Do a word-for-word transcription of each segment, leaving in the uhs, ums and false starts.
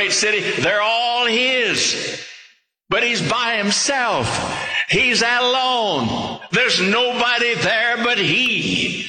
great city. They're all his. But he's by himself. He's alone. There's nobody there but he.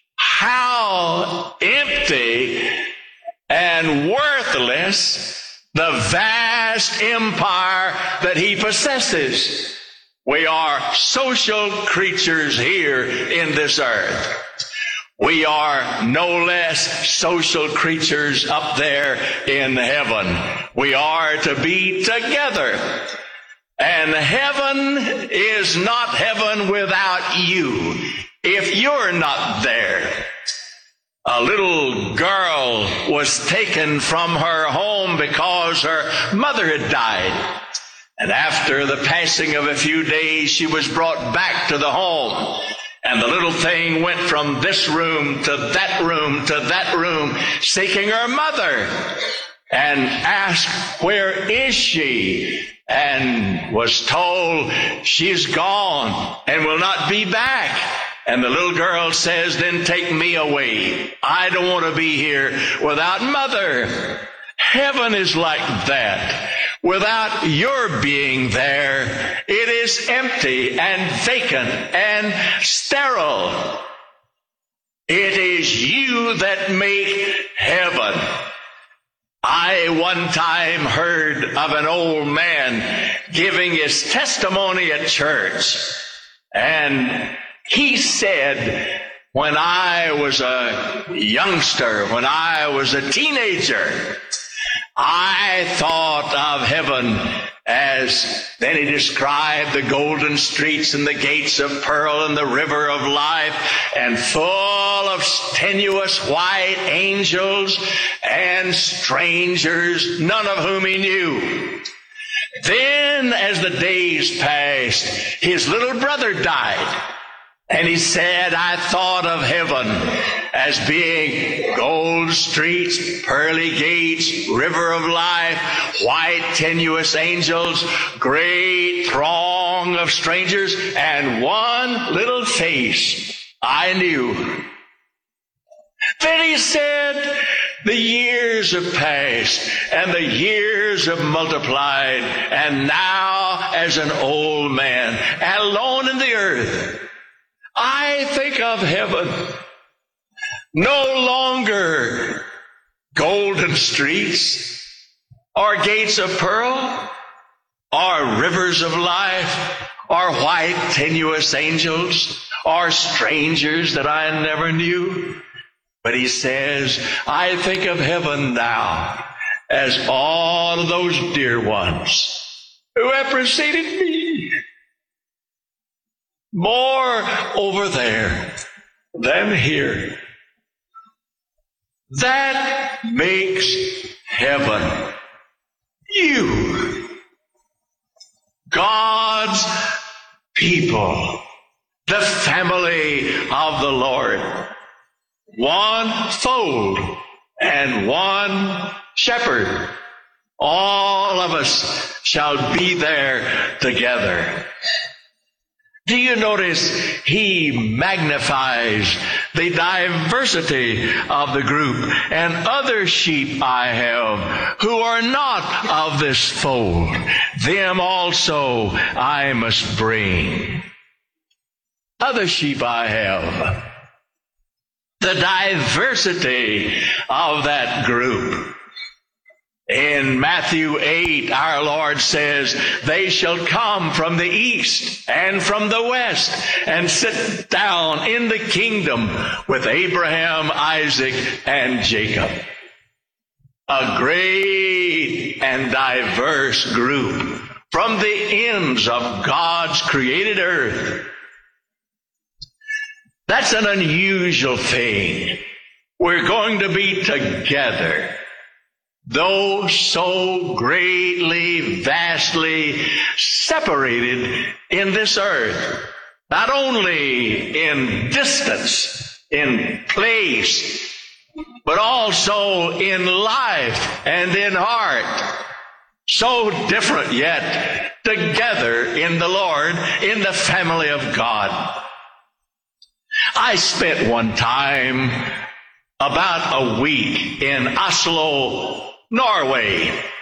How empty and worthless the vast empire that he possesses. We are social creatures here in this earth. We are no less social creatures up there in heaven. We are to be together. And heaven is not heaven without you, if you're not there. A little girl was taken from her home because her mother had died. And after the passing of a few days, she was brought back to the home. And the little thing went from this room to that room to that room, seeking her mother, and asked, where is she? And was told, she's gone and will not be back. And the little girl says, then take me away. I don't want to be here without mother. Heaven is like that. Without your being there, it is empty and vacant and sterile. It is you that make heaven. I one time heard of an old man giving his testimony at church, and he said, when I was a youngster, when I was a teenager, I thought of heaven as, then he described the golden streets and the gates of pearl and the river of life, and full of tenuous white angels and strangers, none of whom he knew. Then, as the days passed, his little brother died. And he said, I thought of heaven as being gold streets, pearly gates, river of life, white tenuous angels, great throng of strangers, and one little face I knew. Then he said, the years have passed, and the years have multiplied, and now as an old man, alone in the earth, I think of heaven, no longer golden streets, or gates of pearl, or rivers of life, or white tenuous angels, or strangers that I never knew. But he says, I think of heaven now as all of those dear ones who have preceded me. More over there than here. That makes heaven. You, God's people, the family of the Lord, one fold and one shepherd. All of us shall be there together. Do you notice he magnifies the diversity of the group? And other sheep I have who are not of this fold, them also I must bring. Other sheep I have. The diversity of that group. In Matthew eight, our Lord says, they shall come from the east and from the west and sit down in the kingdom with Abraham, Isaac, and Jacob. A great and diverse group from the ends of God's created earth. That's an unusual thing. We're going to be together. Though so greatly, vastly separated in this earth, not only in distance, in place, but also in life and in heart. So different yet together in the Lord, in the family of God. I spent one time about a week in Oslo, Norway.